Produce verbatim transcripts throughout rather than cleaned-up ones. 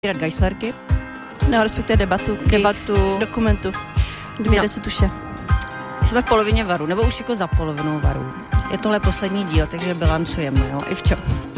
Geislerky. No, respektive debatu. Debatu. Dokumentu. Dvě no. decituše. Jsme v polovině varu, nebo už jako za polovinou varu. Je tohle poslední díl, takže bilancujeme, jo, i v čem.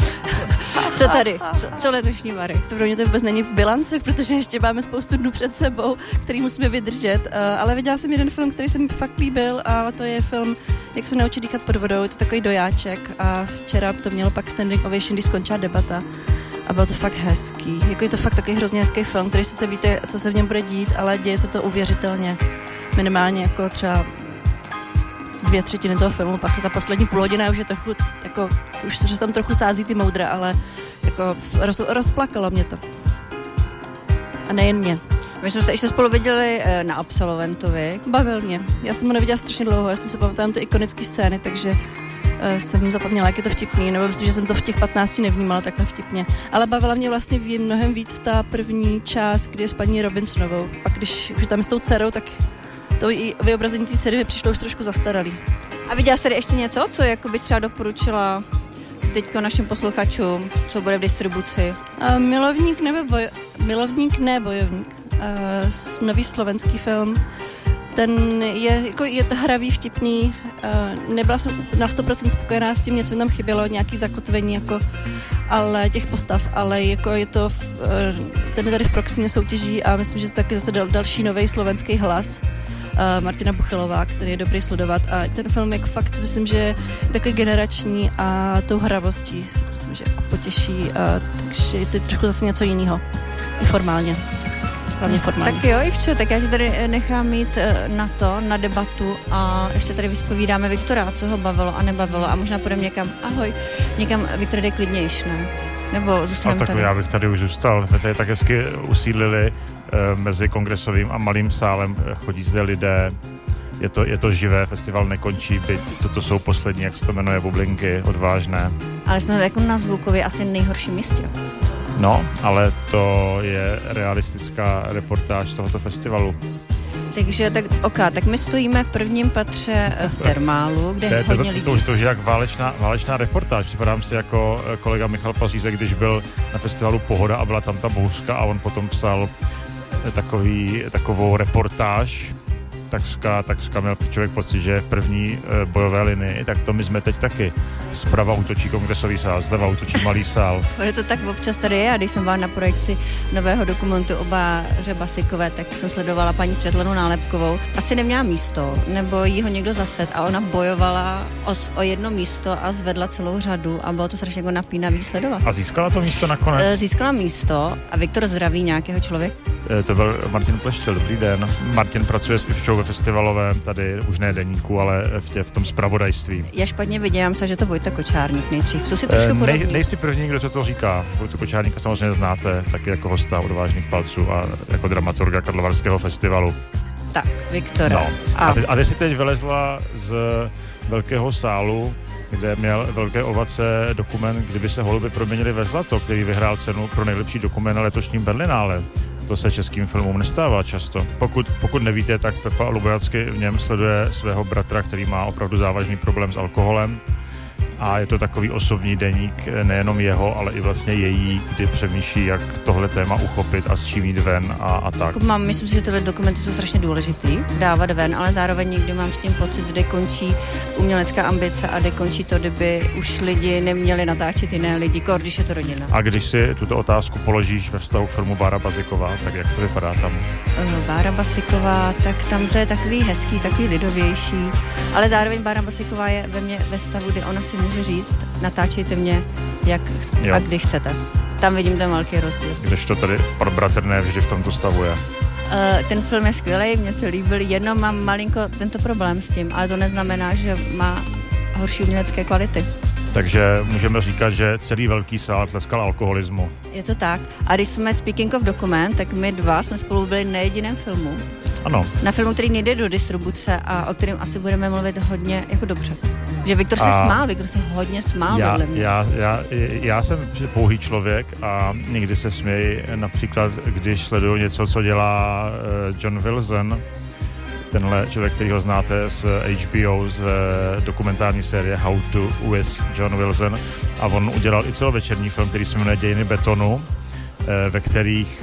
Co tady? Co, co letošní vary? To pro mě to vůbec není bilance, protože ještě máme spoustu dnů před sebou, který musíme vydržet. Uh, ale viděla jsem jeden film, který se mi fakt líbil, a to je film Jak se naučit dýchat pod vodou. Je to takový dojáček a včera to mělo pak standing ovation, když skončila debata. A bylo to fakt hezký. Jako je to fakt takový hrozně hezký film, který sice víte, co se v něm bude dít, ale děje se to uvěřitelně. Minimálně jako třeba dvě třetiny toho filmu, pak ta poslední půl hodina už je trochu, jako, už se tam trochu sází ty moudra, ale jako roz, rozplakalo mě to. A nejen mě. My jsme se ještě spolu viděli na Absolventovi. Bavil mě. Já jsem ho neviděla strašně dlouho, já jsem se pamatuju ty ikonické scény, takže uh, jsem zapomněla, jak je to vtipný, nebo myslím, že jsem to v těch patnácti nevnímala takhle vtipně. Ale bavila mě vlastně mnohem víc ta první část, kdy je s paní Robinsonovou. Pak když už tam je s tou dcerou, tak to i vyobrazení té dcery mi přišlo už trošku zastaralý. A viděla jsi tady ještě něco, co jako bys třeba doporučila teďko našim posluchačům, co bude v distribuci? Uh, milovník, nebo boj... milovník ne bojovník. Uh, nový slovenský film. Ten je, jako, je to hravý, vtipný. Uh, nebyla jsem na sto procent spokojená s tím, něco tam chybělo, nějaký zakotvení, jako, ale těch postav, ale jako je to, uh, ten je tady v Proximě soutěží a myslím, že to taky zase dal, další nový slovenský hlas. Uh, Martina Buchelová, který je dobrý sledovat, a ten film jako fakt myslím, že je takový generační a tou hravostí myslím, že jako potěší, uh, takže je to trošku zase něco jiného, i formálně. Hlavně formálně. Tak jo, Ivčo, tak já tě tady nechám mít na to, na debatu, a ještě tady vyspovídáme Viktora, co ho bavilo a nebavilo, a možná půjdeme někam, ahoj, někam, Viktor, jde klidnějš, ne? Nebo zůstaneme tady? Tak já bych tady už zůstal. My tady tak hezky usídlili e, mezi Kongresovým a Malým sálem, chodí zde lidé, je to, je to živé, festival nekončí, byť toto jsou poslední, jak se to jmenuje, bublinky, odvážné. Ale jsme jako na Zvukově asi nejhorším místě. No, ale to je realistická reportáž tohoto festivalu. Takže tak, ok, tak my stojíme v prvním patře v Termálu, kde je hodně lidí. To, to, to je jak válečná, válečná reportáž. Připadám si jako kolega Michal Pařízek, když byl na festivalu Pohoda a byla tam ta bouřka a on potom psal takový, takovou reportáž. Takřka, takřka měl člověk pocit, že je v první e, bojové linii, tak to my jsme teď taky. Zprava útočí Kongresový sál, zleva útočí Malý sál. Bude to tak občas tady je, a když jsem byla na projekci nového dokumentu o Báře Basikové, tak jsem sledovala paní Světlanu Nálepkovou. Asi neměla místo, nebo jí ho někdo zased, a ona bojovala o, o jedno místo a zvedla celou řadu a bylo to strašně jako napínavý sledovat. A získala to místo nakonec? E, získala místo a Viktor zdraví nějakého člověka. E, to byl Martin Pleštil, dobrý den. Martin pracuje s Ivčou ve festivalovém, tady už ne deníku, ale v, tě, v tom zpravodajství. Já špatně vidím se, že to Vojta Kočárník nejdřív. Jsou si trošku e, nej, nejsi první, kdo to, to říká. Vojtu Kočárníka samozřejmě znáte, taky jako hosta Odvážných palců a jako dramaturga Karlovarského festivalu. Tak, Viktora. No. A, a, ty, a ty jsi teď vylezla z velkého sálu, kde měl velké ovace dokument Kdyby se holuby proměnily ve zlato, který vyhrál cenu pro nejlepší dokument na letošním Berlinále. To se českým filmům nestává často. Pokud, pokud nevíte, tak Pepa Lubojacky v něm sleduje svého bratra, který má opravdu závažný problém s alkoholem. A je to takový osobní deník, nejenom jeho, ale i vlastně její, kdy přemýšlí, jak tohle téma uchopit a s čím jít ven a, a tak. Mám, myslím si, že tyhle dokumenty jsou strašně důležitý, dávat ven, ale zároveň někdy mám s tím pocit, kde končí umělecká ambice a kde končí to, kdyby už lidi neměli natáčet jiné lidi, kor, když je to rodina. A když si tuto otázku položíš ve vztahu k filmu Bára Basiková, tak jak to vypadá tam? Bára Basiková, tak tam to je takový hezký, takový lidovější, ale zároveň Bára Basiková je ve mně ve stavu, kdy ona si může říct, natáčejte mě, jak jo. a kdy chcete. Tam vidím ten velký rozdíl. Když to tady pan bratr ne vždy v tomto stavu je. Uh, ten film je skvělý, mně se líbil, jenom mám malinko tento problém s tím, ale to neznamená, že má horší umělecké kvality. Takže můžeme říkat, že celý velký sál tleskal alkoholismu. Je to tak. A když jsme speaking of dokument, tak my dva jsme spolu byli na jediném filmu. Ano. Na filmu, který nejde do distribuce a o kterém asi budeme mluvit hodně jako dobře. Že Viktor se a smál, Viktor se hodně smál já, vedle mě. Já, já, já jsem pouhý člověk a někdy se směji, například když sleduju něco, co dělá uh, John Wilson, tenhle člověk, který ho znáte z H B O, z dokumentární série How to with John Wilson, a on udělal i celovečerní film, který se jmenuje Dějiny betonu, ve kterých